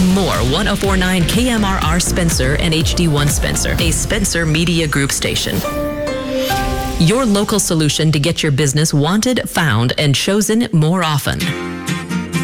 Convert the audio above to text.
more 104.9 KMRR Spencer and HD1 Spencer, a Spencer Media Group station. Your local solution to get your business wanted, found, and chosen more often.